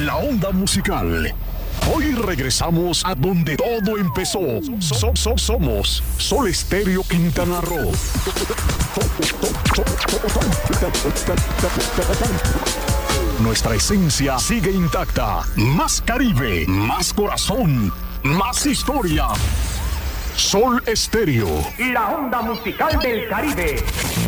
la onda musical. Hoy regresamos a donde todo empezó. Somos Sol Estéreo Quintana Roo. Nuestra esencia sigue intacta. Más Caribe, más corazón, más historia. Sol Estéreo. La onda musical del Caribe.